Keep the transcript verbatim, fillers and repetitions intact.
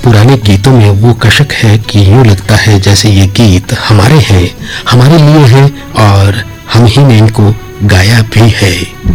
पुराने गीतों में वो कशक है कि यूं लगता है जैसे ये गीत हमारे हैं, हमारे लिए हैं और हम ही ने इनको गाया भी है।